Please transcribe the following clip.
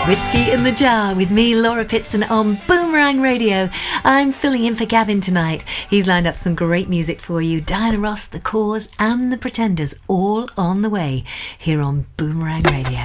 Whiskey in the Jar with me, Laura Pitson, on Boomerang Radio. I'm filling in for Gavin tonight. He's lined up some great music for you. Diana Ross, The Cause and The Pretenders, all on the way here on Boomerang Radio.